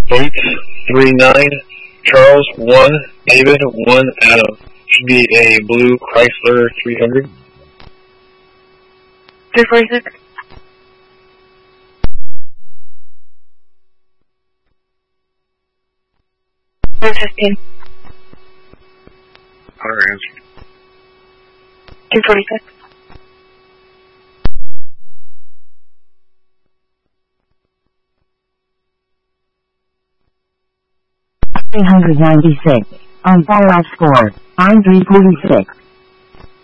839 Charles 1 David 1 Adam. Should be a blue Chrysler 300. 346. 115. Alright. 246. 396. On follow-up score. I'm 346.